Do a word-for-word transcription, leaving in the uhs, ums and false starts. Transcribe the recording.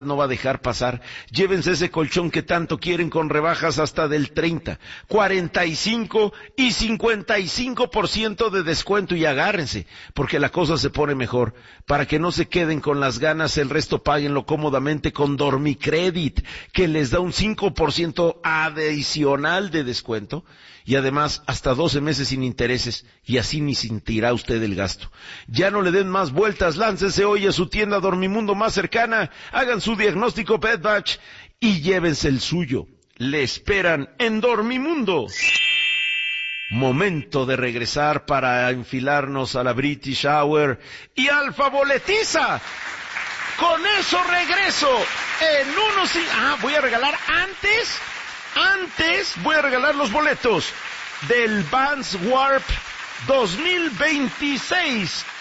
no va a dejar pasar. Llévense ese colchón que tanto quieren con rebajas hasta del treinta, cuarenta y cinco y cincuenta y cinco por ciento de descuento y agárrense, porque la cosa se pone mejor. Para que no se queden con las ganas, el resto páguenlo cómodamente con Dormicredit, que les da un cinco por ciento adicional de descuento y además hasta doce meses sin intereses, y así ni sentirá usted el gasto. Ya no le den más vueltas, láncese hoy a su tienda Dormimundo más cercana, hagan su diagnóstico Bed Batch y llévense el suyo. Le esperan en Dormimundo. Momento de regresar para enfilarnos a la British Hour y Alfa Boletiza. Con eso regreso en unos... Ah, voy a regalar antes... Antes voy a regalar los boletos del Vans Warp dos mil veintiséis